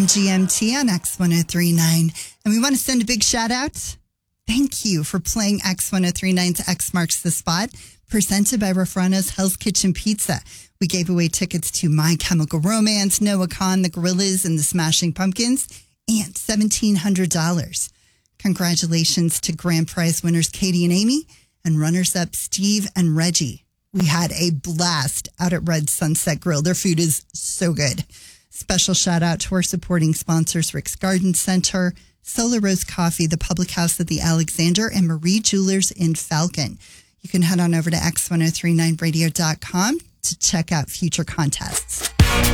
WMGMT on X1039. And we want to send a big shout out. Thank you for playing X1039's X Marks the Spot, presented by Rafrano's Hell's Kitchen Pizza. We gave away tickets to My Chemical Romance, Noah Kahn, The Gorillas, and the Smashing Pumpkins, and $1,700. Congratulations to grand prize winners Katie and Amy, and runners-up Steve and Reggie. We had a blast out at Red Sunset Grill. Their food is so good. Special shout out to our supporting sponsors, Rick's Garden Center, Solar Rose Coffee, the Public House at the Alexander, and Marie Jewelers in Falcon. You can head on over to x1039radio.com to check out future contests.